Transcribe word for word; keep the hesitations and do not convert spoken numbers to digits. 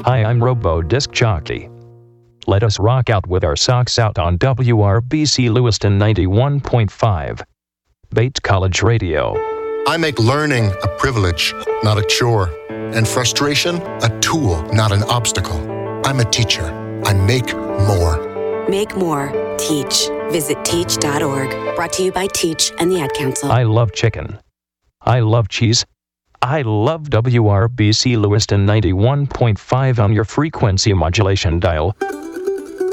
Hi, I'm Robo Disc Jockey. Let us rock out with our socks out on W R B C Lewiston ninety-one point five. Bates College Radio. I make learning a privilege, not a chore, and frustration a tool, not an obstacle. I'm a teacher. I make more. Make more. Teach. Visit teach dot org. Brought to you by Teach and the Ad Council. I love chicken. I love cheese. I love W R B C Lewiston ninety-one point five on your frequency modulation dial.